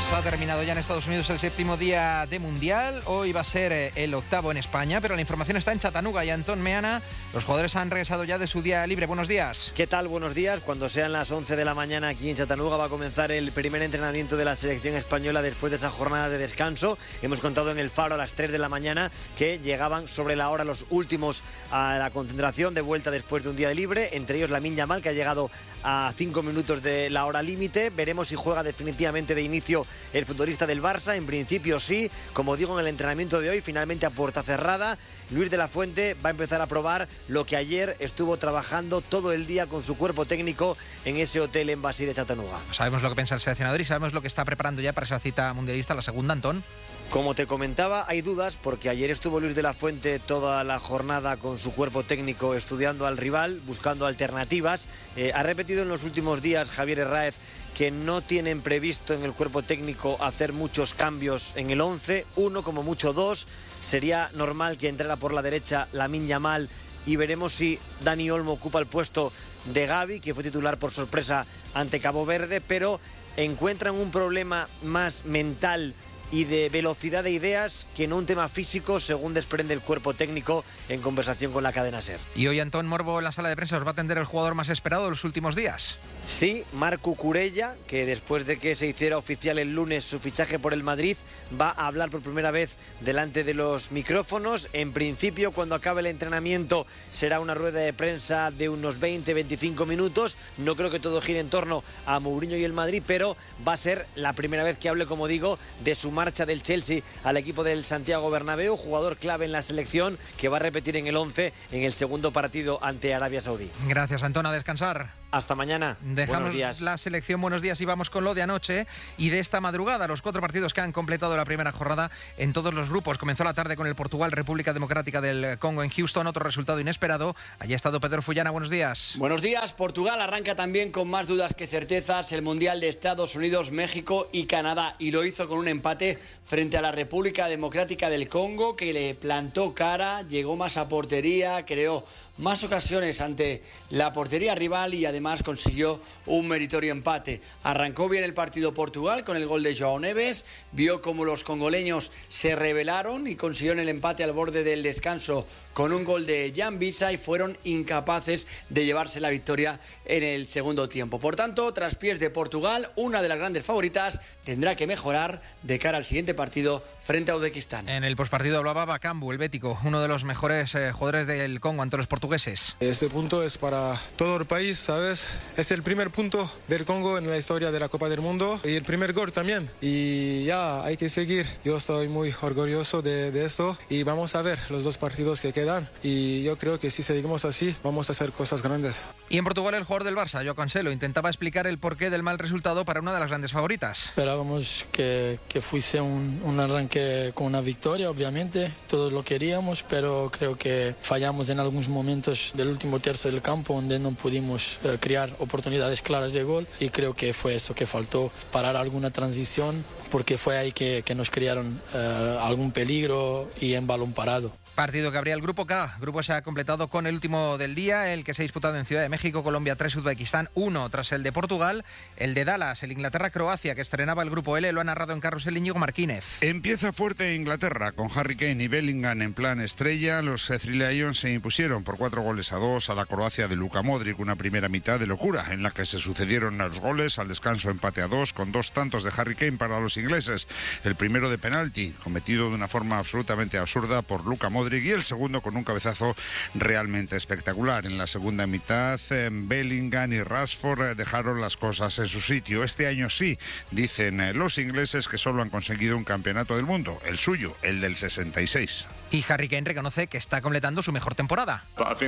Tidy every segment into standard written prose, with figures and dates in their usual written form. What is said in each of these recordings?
Pues ha terminado ya en Estados Unidos el 7º día de Mundial. Hoy va a ser el 8º en España, pero la información está en Chattanooga y Antón Meana. Los jugadores han regresado ya de su día libre. Buenos días. ¿Qué tal? Buenos días. Cuando sean las 11 de la mañana aquí en Chattanooga va a comenzar el primer entrenamiento de la selección española después de esa jornada de descanso. Hemos contado en el Faro a las 3 de la mañana que llegaban sobre la hora los últimos a la concentración de vuelta después de un día de libre, entre ellos Lamine Yamal, que ha llegado a 5 minutos de la hora límite. Veremos si juega definitivamente de inicio el futbolista del Barça. En principio sí, como digo, en el entrenamiento de hoy, finalmente a puerta cerrada. Luis de la Fuente va a empezar a probar lo que ayer estuvo trabajando todo el día con su cuerpo técnico en ese hotel Embassy de Chattanooga. Sabemos lo que piensa el seleccionador y sabemos lo que está preparando ya para esa cita mundialista, la segunda, Antón. Como te comentaba, hay dudas porque ayer estuvo Luis de la Fuente toda la jornada con su cuerpo técnico estudiando al rival, buscando alternativas. Ha repetido en los últimos días Javier Herráez que no tienen previsto en el cuerpo técnico hacer muchos cambios en el 11, uno como mucho dos. Sería normal que entrara por la derecha Lamine Yamal y veremos si Dani Olmo ocupa el puesto de Gavi, que fue titular por sorpresa ante Cabo Verde, pero encuentran un problema más mental y de velocidad de ideas que no un tema físico, según desprende el cuerpo técnico en conversación con la cadena SER. Y hoy Antón Morbo en la sala de prensa os va a atender el jugador más esperado de los últimos días. Sí, Marc Cucurella, que después de que se hiciera oficial el lunes su fichaje por el Madrid, va a hablar por primera vez delante de los micrófonos. En principio, cuando acabe el entrenamiento, será una rueda de prensa de unos 20-25 minutos. No creo que todo gire en torno a Mourinho y el Madrid, pero va a ser la primera vez que hable, como digo, de su marcha del Chelsea al equipo del Santiago Bernabéu, jugador clave en la selección que va a repetir en el 11 en el segundo partido ante Arabia Saudí. Gracias, Antón, a descansar. Hasta mañana. Dejamos la selección, buenos días, y vamos con lo de anoche y de esta madrugada. Los 4 partidos que han completado la primera jornada en todos los grupos. Comenzó la tarde con el Portugal, República Democrática del Congo en Houston, otro resultado inesperado. Allí ha estado Pedro Fullana, buenos días. Buenos días. Portugal arranca también con más dudas que certezas el Mundial de Estados Unidos, México y Canadá, y lo hizo con un empate frente a la República Democrática del Congo, que le plantó cara, llegó más a portería, creó más ocasiones ante la portería rival y además consiguió un meritorio empate. Arrancó bien el partido Portugal con el gol de João Neves, vio cómo los congoleños se rebelaron y consiguieron el empate al borde del descanso con un gol de Jan Bisa y fueron incapaces de llevarse la victoria en el segundo tiempo. Por tanto, traspiés de Portugal, una de las grandes favoritas, tendrá que mejorar de cara al siguiente partido frente a Uzbekistán. En el postpartido hablaba Bakambu, el bético, uno de los mejores jugadores del Congo ante los portugueses. Este punto es para todo el país, ¿sabes? Es el primer punto del Congo en la historia de la Copa del Mundo y el primer gol también. Y ya hay que seguir. Yo estoy muy orgulloso de esto y vamos a ver los 2 partidos que quedan. Y yo creo que si seguimos así, vamos a hacer cosas grandes. Y en Portugal el jugador del Barça, João Cancelo, intentaba explicar el porqué del mal resultado para una de las grandes favoritas. Esperábamos que fuese un arranque con una victoria, obviamente. Todos lo queríamos, pero creo que fallamos en algunos momentos del último tercio del campo donde no pudimos crear oportunidades claras de gol y creo que fue eso que faltó, parar alguna transición porque fue ahí que nos crearon algún peligro y en balón parado. Partido que abría el Grupo K. Grupo se ha completado con el último del día, el que se ha disputado en Ciudad de México, Colombia 3, Uzbekistán 1, tras el de Portugal, el de Dallas, el Inglaterra-Croacia, que estrenaba el Grupo L, lo ha narrado en Carrusel Íñigo Martínez. Empieza fuerte Inglaterra, con Harry Kane y Bellingham en plan estrella. Los Three Lions se impusieron por 4-2 a la Croacia de Luka Modric, una primera mitad de locura, en la que se sucedieron los goles, al descanso empate a 2, con 2 tantos de Harry Kane para los ingleses. El primero de penalti, cometido de una forma absolutamente absurda por Luka Modric, y el segundo con un cabezazo realmente espectacular. En la segunda mitad, Bellingham y Rashford dejaron las cosas en su sitio. Este año sí, dicen los ingleses, que solo han conseguido un campeonato del mundo, el suyo, el del 66. Y Harry Kane reconoce que está completando su mejor temporada.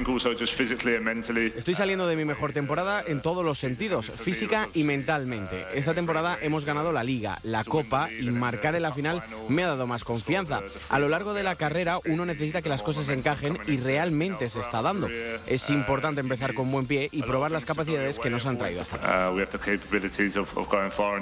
Estoy saliendo de mi mejor temporada en todos los sentidos, física y mentalmente. Esta temporada hemos ganado la Liga, la Copa, y marcar en la final me ha dado más confianza. A lo largo de la carrera uno necesita que las cosas encajen y realmente se está dando. Es importante empezar con buen pie y probar las capacidades que nos han traído hasta aquí.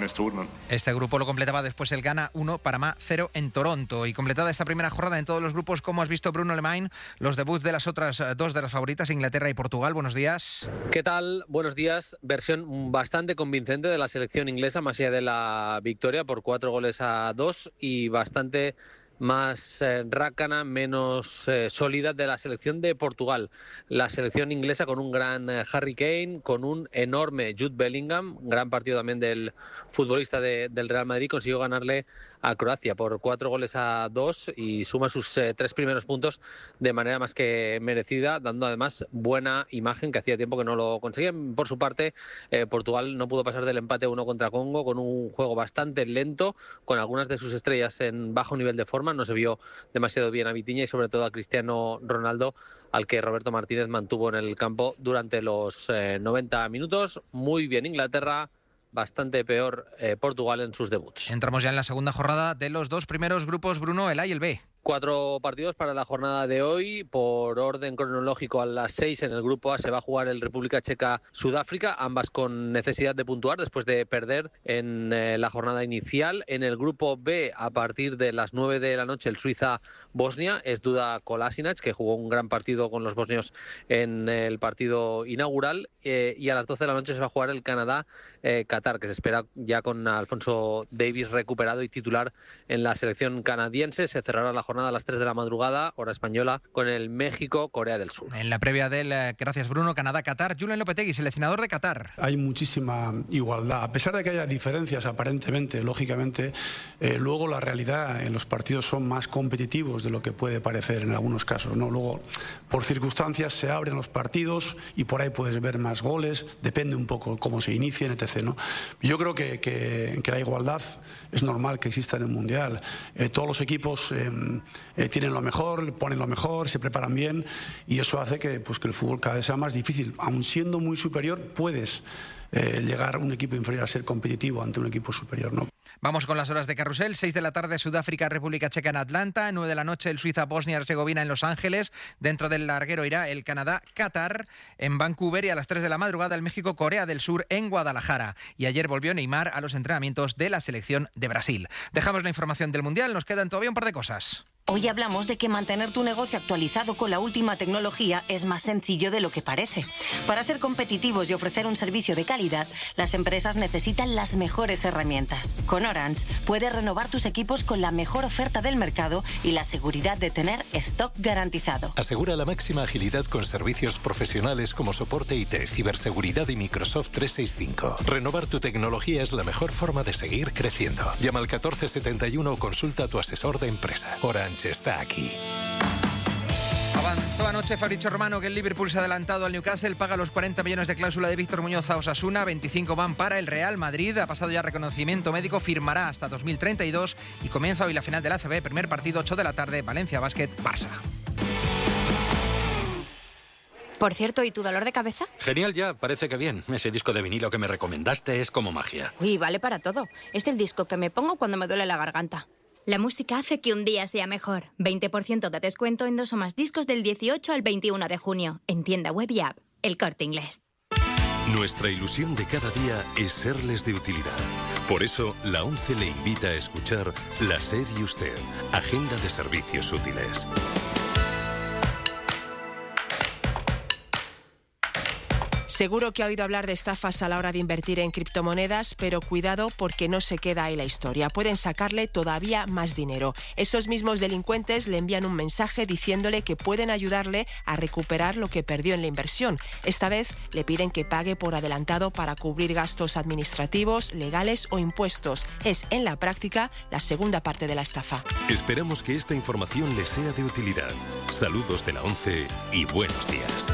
Este grupo lo completaba después el Ghana 1, Panamá 0 en Toronto. Y completada esta primera jornada en todos los grupos grupos. ¿Cómo has visto, Bruno Alemany, los debuts de las otras dos de las favoritas, Inglaterra y Portugal? Buenos días. ¿Qué tal? Buenos días. Versión bastante convincente de la selección inglesa, más allá de la victoria por 4-2 y bastante más rácana, menos sólida de la selección de Portugal. La selección inglesa con un gran Harry Kane, con un enorme Jude Bellingham, gran partido también del futbolista del Real Madrid, consiguió ganarle a Croacia por 4-2 y suma sus 3 primeros puntos de manera más que merecida, dando además buena imagen, que hacía tiempo que no lo conseguían. Por su parte, Portugal no pudo pasar del empate 1 contra Congo, con un juego bastante lento, con algunas de sus estrellas en bajo nivel de forma. No se vio demasiado bien a Vitinha y sobre todo a Cristiano Ronaldo, al que Roberto Martínez mantuvo en el campo durante los 90 minutos. Muy bien Inglaterra, bastante peor Portugal en sus debuts. Entramos ya en la segunda jornada de los dos primeros grupos, Bruno, el A y el B. 4 partidos para la jornada de hoy. Por orden cronológico, a las 6 en el grupo A se va a jugar el República Checa-Sudáfrica, ambas con necesidad de puntuar después de perder en la jornada inicial. En el grupo B, a partir de las 9 de la noche, el Suiza-Bosnia. Es Duda Kolasinac, que jugó un gran partido con los bosnios en el partido inaugural. Y a las 12 de la noche se va a jugar el Canadá-Qatar, que se espera ya con Alfonso Davies recuperado y titular en la selección canadiense. Se cerrará la jornada a las 3 de la madrugada, hora española, con el México-Corea del Sur. En la previa del, gracias Bruno, Canadá-Qatar, Julen Lopetegui, seleccionador de Qatar. Hay muchísima igualdad, a pesar de que haya diferencias aparentemente, lógicamente, luego la realidad en los partidos son más competitivos de lo que puede parecer en algunos casos, ¿no? Luego, por circunstancias se abren los partidos y por ahí puedes ver más goles, depende un poco cómo se inicien, etc., ¿no? Yo creo que la igualdad es normal que exista en el Mundial. Todos los equipos tienen lo mejor, ponen lo mejor, se preparan bien y eso hace que el fútbol cada vez sea más difícil. Aun siendo muy superior, puedes llegar a un equipo inferior a ser competitivo ante un equipo superior, ¿no? Vamos con las horas de carrusel. 6 de la tarde, Sudáfrica, República Checa en Atlanta. 9 de la noche, el Suiza, Bosnia y Herzegovina en Los Ángeles. Dentro del larguero irá el Canadá, Qatar en Vancouver. Y a las 3 de la madrugada, el México, Corea del Sur en Guadalajara. Y ayer volvió Neymar a los entrenamientos de la selección de Brasil. Dejamos la información del Mundial. Nos quedan todavía un par de cosas. Hoy hablamos de que mantener tu negocio actualizado con la última tecnología es más sencillo de lo que parece. Para ser competitivos y ofrecer un servicio de calidad, las empresas necesitan las mejores herramientas. Con Orange puedes renovar tus equipos con la mejor oferta del mercado y la seguridad de tener stock garantizado. Asegura la máxima agilidad con servicios profesionales como soporte IT, ciberseguridad y Microsoft 365. Renovar tu tecnología es la mejor forma de seguir creciendo. Llama al 1471 o consulta a tu asesor de empresa. Orange está aquí. Avanzó anoche Fabrizio Romano que el Liverpool se ha adelantado al Newcastle, paga los 40 millones de cláusula de Víctor Muñoz a Osasuna, 25 van para el Real Madrid, ha pasado ya reconocimiento médico, firmará hasta 2032 y comienza hoy la final del ACB, primer partido 8 de la tarde, Valencia Basket, Barça. Por cierto, ¿y tu dolor de cabeza? Genial ya, parece que bien. Ese disco de vinilo que me recomendaste es como magia. Uy, vale para todo. Es el disco que me pongo cuando me duele la garganta. La música hace que un día sea mejor. 20% de descuento en 2 o más discos del 18 al 21 de junio. En tienda web y app. El Corte Inglés. Nuestra ilusión de cada día es serles de utilidad. Por eso, la ONCE le invita a escuchar La SER y Usted, Agenda de Servicios Útiles. Seguro que ha oído hablar de estafas a la hora de invertir en criptomonedas, pero cuidado porque no se queda ahí la historia. Pueden sacarle todavía más dinero. Esos mismos delincuentes le envían un mensaje diciéndole que pueden ayudarle a recuperar lo que perdió en la inversión. Esta vez le piden que pague por adelantado para cubrir gastos administrativos, legales o impuestos. Es, en la práctica, la segunda parte de la estafa. Esperamos que esta información les sea de utilidad. Saludos de la ONCE y buenos días.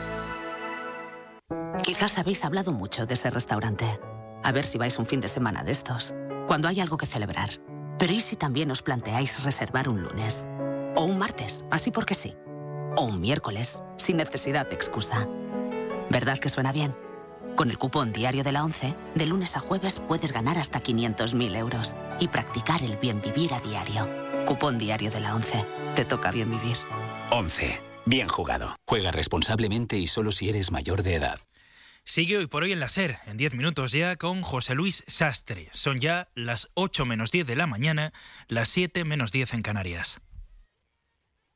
Quizás habéis hablado mucho de ese restaurante. A ver si vais un fin de semana de estos, cuando hay algo que celebrar. Pero ¿y si también os planteáis reservar un lunes? O un martes, así porque sí. O un miércoles, sin necesidad de excusa. ¿Verdad que suena bien? Con el cupón diario de la ONCE, de lunes a jueves puedes ganar hasta 500.000 euros y practicar el bien vivir a diario. Cupón diario de la ONCE. Te toca bien vivir. ONCE. Bien jugado. Juega responsablemente y solo si eres mayor de edad. Sigue hoy por hoy en la SER, en 10 minutos ya, con José Luis Sastre. Son ya las 8 menos 10 de la mañana, las 7 menos 10 en Canarias.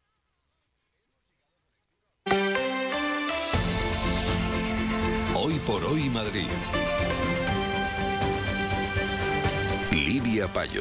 por Hoy Madrid. Lidia Payo.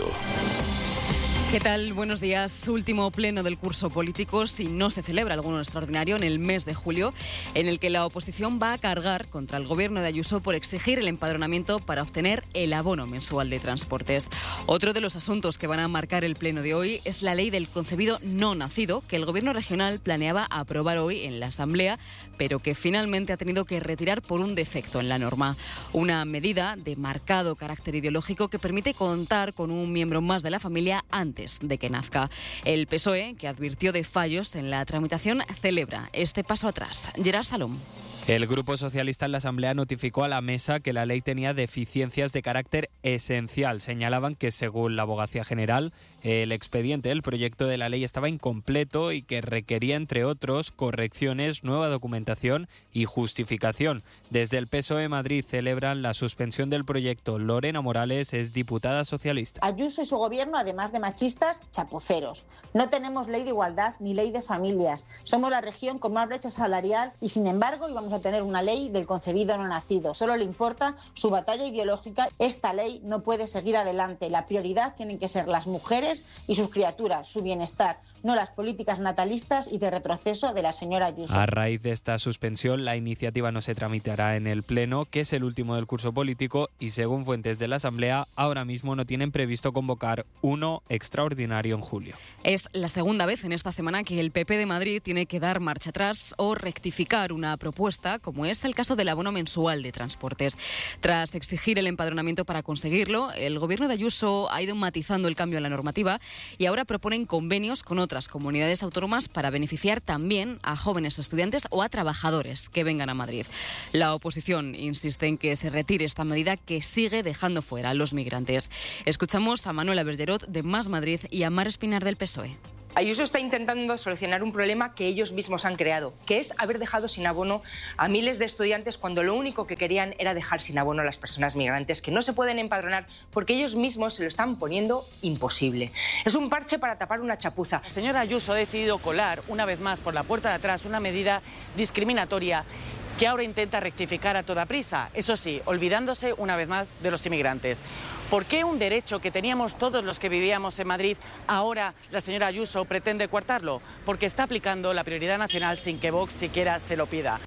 ¿Qué tal? Buenos días. Último pleno del curso político, si no se celebra alguno extraordinario en el mes de julio, en el que la oposición va a cargar contra el gobierno de Ayuso por exigir el empadronamiento para obtener el abono mensual de transportes. Otro de los asuntos que van a marcar el pleno de hoy es la ley del concebido no nacido, que el gobierno regional planeaba aprobar hoy en la Asamblea, pero que finalmente ha tenido que retirar por un defecto en la norma. Una medida de marcado carácter ideológico que permite contar con un miembro más de la familia antes de que nazca. El PSOE, que advirtió de fallos en la tramitación, celebra este paso atrás. Gerard Salom. El Grupo Socialista en la Asamblea notificó a la mesa que la ley tenía deficiencias de carácter esencial. Señalaban que, según la Abogacía General, el expediente del proyecto de la ley estaba incompleto y que requería, entre otros, correcciones, nueva documentación y justificación. Desde el PSOE Madrid celebran la suspensión del proyecto. Lorena Morales es diputada socialista. Ayuso y su gobierno, además de machistas, chapuceros. No tenemos ley de igualdad ni ley de familias. Somos la región con más brecha salarial y, sin embargo, íbamos a tener una ley del concebido no nacido. Solo le importa su batalla ideológica. Esta ley no puede seguir adelante. La prioridad tienen que ser las mujeres y sus criaturas, su bienestar, no las políticas natalistas y de retroceso de la señora Ayuso. A raíz de esta suspensión, la iniciativa no se tramitará en el Pleno, que es el último del curso político, y según fuentes de la Asamblea, ahora mismo no tienen previsto convocar uno extraordinario en julio. Es la segunda vez en esta semana que el PP de Madrid tiene que dar marcha atrás o rectificar una propuesta, como es el caso del abono mensual de transportes. Tras exigir el empadronamiento para conseguirlo, el gobierno de Ayuso ha ido matizando el cambio en la normativa y ahora proponen convenios con otras comunidades autónomas para beneficiar también a jóvenes estudiantes o a trabajadores que vengan a Madrid. La oposición insiste en que se retire esta medida que sigue dejando fuera a los migrantes. Escuchamos a Manuela Bergerot de Más Madrid y a Mar Espinar del PSOE. Ayuso está intentando solucionar un problema que ellos mismos han creado, que es haber dejado sin abono a miles de estudiantes cuando lo único que querían era dejar sin abono a las personas migrantes que no se pueden empadronar porque ellos mismos se lo están poniendo imposible. Es un parche para tapar una chapuza. La señora Ayuso ha decidido colar una vez más por la puerta de atrás una medida discriminatoria que ahora intenta rectificar a toda prisa, eso sí, olvidándose una vez más de los inmigrantes. ¿Por qué un derecho que teníamos todos los que vivíamos en Madrid, ahora la señora Ayuso pretende coartarlo? Porque está aplicando la prioridad nacional sin que Vox siquiera se lo pida.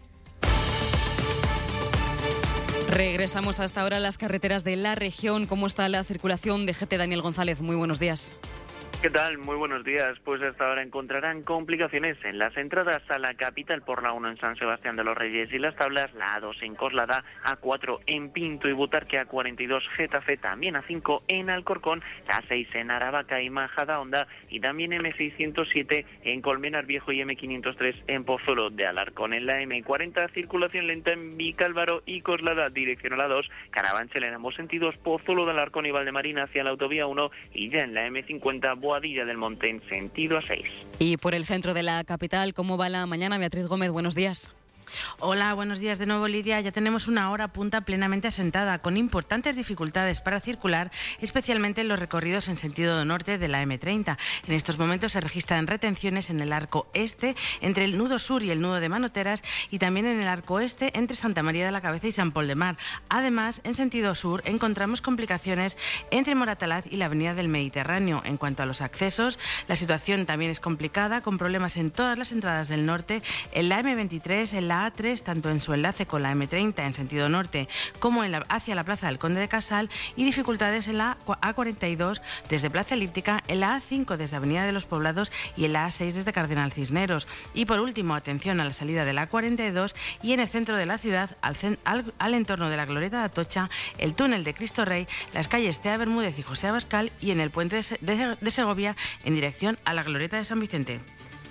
Regresamos hasta ahora a las carreteras de la región. ¿Cómo está la circulación de GT? Daniel González, muy buenos días. ¿Qué tal? Muy buenos días. Pues hasta ahora encontrarán complicaciones en las entradas a la capital por la 1 en San Sebastián de los Reyes y Las Tablas, la A2 en Coslada, A4 en Pinto y Butarque, A42 Getafe, también A5 en Alcorcón, la A6 en Aravaca y Majadahonda y también M607 en Colmenar Viejo y M503 en Pozuelo de Alarcón. En la M40 circulación lenta en Vicálvaro y Coslada, dirección a la 2, Carabanchel en ambos sentidos, Pozuelo de Alarcón y Valdemarina hacia la autovía 1 y ya en la M50 Boadilla del Monte en sentido A6. Y por el centro de la capital, ¿cómo va la mañana? Beatriz Gómez, buenos días. Hola, buenos días de nuevo, Lidia. Ya tenemos una hora punta plenamente asentada, con importantes dificultades para circular, especialmente en los recorridos en sentido norte de la M30. En estos momentos se registran retenciones en el arco este, entre el nudo sur y el nudo de Manoteras, y también en el arco este, entre Santa María de la Cabeza y San Pol de Mar. Además, en sentido sur encontramos complicaciones entre Moratalaz y la Avenida del Mediterráneo. En cuanto a los accesos, la situación también es complicada, con problemas en todas las entradas del norte, en la M23, en la A3, tanto en su enlace con la M30 en sentido norte como hacia la Plaza del Conde de Casal, y dificultades en la A42 desde Plaza Elíptica, en la A5 desde Avenida de los Poblados y en la A6 desde Cardenal Cisneros. Y por último, atención a la salida de la A42 y en el centro de la ciudad, al entorno de la Glorieta de Atocha, el túnel de Cristo Rey, las calles Tea Bermúdez y José Abascal, y en el puente de Segovia en dirección a la Glorieta de San Vicente.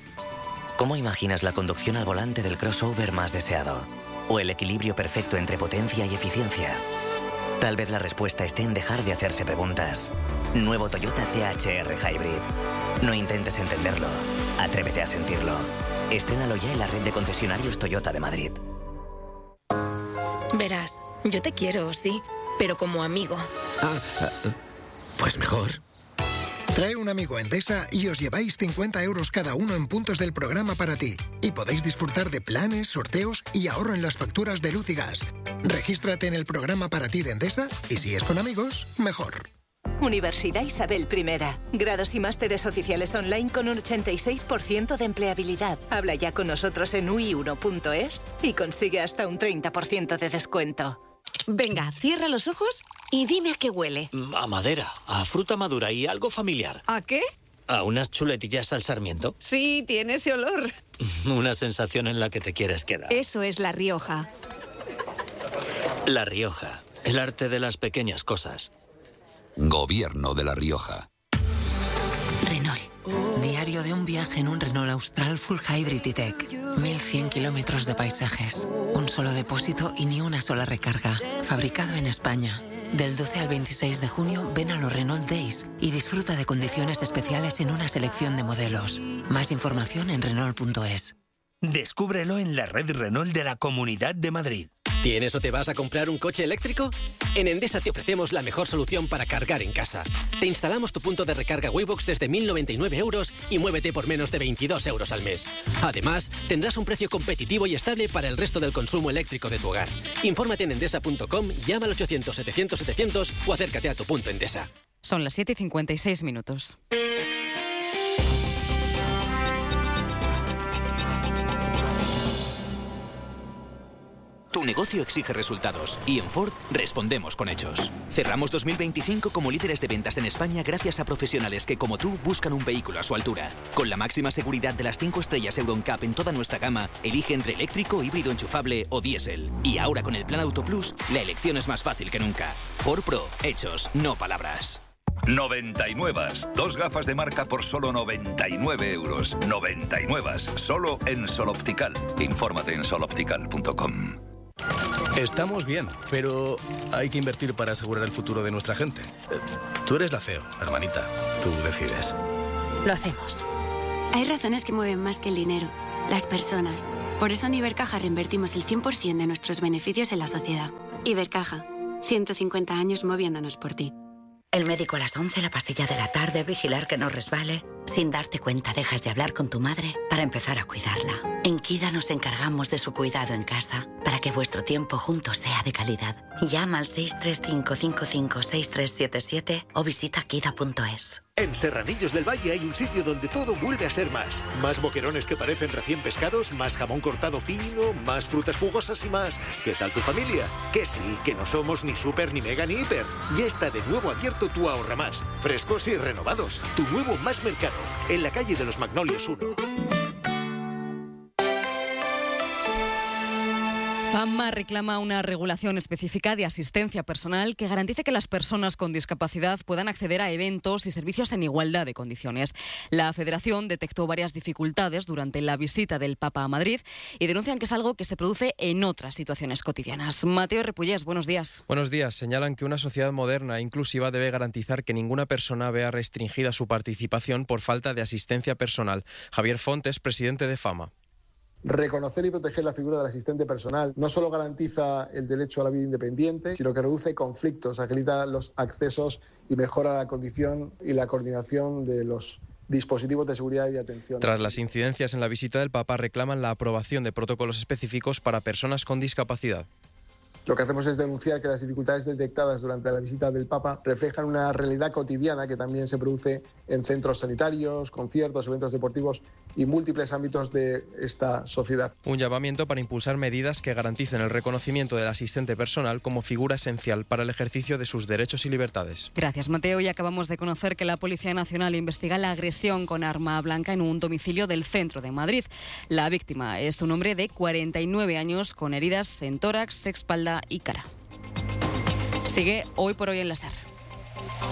¿Cómo imaginas la conducción al volante del crossover más deseado? ¿O el equilibrio perfecto entre potencia y eficiencia? Tal vez la respuesta esté en dejar de hacerse preguntas. Nuevo Toyota THR Hybrid. No intentes entenderlo. Atrévete a sentirlo. Estrénalo ya en la red de concesionarios Toyota de Madrid. Verás, yo te quiero, sí, pero como amigo. Pues mejor. Trae un amigo a Endesa y os lleváis 50 euros cada uno en puntos del programa para ti. Y podéis disfrutar de planes, sorteos y ahorro en las facturas de luz y gas. Regístrate en el programa para ti de Endesa y si es con amigos, mejor. Universidad Isabel I. Grados y másteres oficiales online con un 86% de empleabilidad. Habla ya con nosotros en ui1.es y consigue hasta un 30% de descuento. Venga, cierra los ojos y dime a qué huele. A madera, a fruta madura y algo familiar. ¿A qué? ¿A unas chuletillas al sarmiento? Sí, tiene ese olor. Una sensación en la que te quieres quedar. Eso es La Rioja. La Rioja, el arte de las pequeñas cosas. Gobierno de La Rioja. Renault. Diario de un viaje en un Renault Austral Full Hybrid E-Tech. 1100 kilómetros de paisajes. Un solo depósito y ni una sola recarga. Fabricado en España. Del 12 al 26 de junio ven a los Renault Days y disfruta de condiciones especiales en una selección de modelos. Más información en Renault.es. Descúbrelo en la red Renault de la Comunidad de Madrid. ¿Tienes o te vas a comprar un coche eléctrico? En Endesa te ofrecemos la mejor solución para cargar en casa. Te instalamos tu punto de recarga Waybox desde 1.099 euros y muévete por menos de 22 euros al mes. Además, tendrás un precio competitivo y estable para el resto del consumo eléctrico de tu hogar. Infórmate en endesa.com, llama al 800-700-700 o acércate a tu punto Endesa. Son las 7:56. Tu negocio exige resultados y en Ford respondemos con hechos. Cerramos 2025 como líderes de ventas en España gracias a profesionales que, como tú, buscan un vehículo a su altura. Con la máxima seguridad de las 5 estrellas Euro NCAP en toda nuestra gama, elige entre eléctrico, híbrido enchufable o diésel. Y ahora con el Plan Auto Plus, la elección es más fácil que nunca. Ford Pro, hechos, no palabras. 99. 2 gafas de marca por solo 99 euros. 99. Solo en Sol Optical. Infórmate en soloptical.com. Estamos bien, pero hay que invertir para asegurar el futuro de nuestra gente. Tú eres la CEO, hermanita. Tú decides. Lo hacemos. Hay razones que mueven más que el dinero. Las personas. Por eso en Ibercaja reinvertimos el 100% de nuestros beneficios en la sociedad. Ibercaja. 150 años moviéndonos por ti. El médico a las 11, la pastilla de la tarde, vigilar que no resbale. Sin darte cuenta dejas de hablar con tu madre para empezar a cuidarla. En Kida nos encargamos de su cuidado en casa para que vuestro tiempo juntos sea de calidad. Llama al 635556377 o visita kida.es. En Serranillos del Valle hay un sitio donde todo vuelve a ser más. Más boquerones que parecen recién pescados, más jamón cortado fino, más frutas jugosas y más. ¿Qué tal tu familia? Que sí, que no somos ni súper, ni mega, ni hiper. Ya está de nuevo abierto tu Ahorra Más. Frescos y renovados. Tu nuevo Más Mercado. En la calle de los Magnolios 1. FAMA reclama una regulación específica de asistencia personal que garantice que las personas con discapacidad puedan acceder a eventos y servicios en igualdad de condiciones. La Federación detectó varias dificultades durante la visita del Papa a Madrid y denuncian que es algo que se produce en otras situaciones cotidianas. Mateo Repullés, buenos días. Buenos días. Señalan que una sociedad moderna e inclusiva debe garantizar que ninguna persona vea restringida su participación por falta de asistencia personal. Javier Fontes, presidente de FAMA. Reconocer y proteger la figura del asistente personal no solo garantiza el derecho a la vida independiente, sino que reduce conflictos, agiliza los accesos y mejora la condición y la coordinación de los dispositivos de seguridad y de atención. Tras las incidencias en la visita del Papa, reclaman la aprobación de protocolos específicos para personas con discapacidad. Lo que hacemos es denunciar que las dificultades detectadas durante la visita del Papa reflejan una realidad cotidiana que también se produce en centros sanitarios, conciertos, eventos deportivos y múltiples ámbitos de esta sociedad. Un llamamiento para impulsar medidas que garanticen el reconocimiento del asistente personal como figura esencial para el ejercicio de sus derechos y libertades. Gracias, Mateo. Y acabamos de conocer que la Policía Nacional investiga la agresión con arma blanca en un domicilio del centro de Madrid. La víctima es un hombre de 49 años con heridas en tórax, espalda y cara. Sigue Hoy por Hoy en la SER.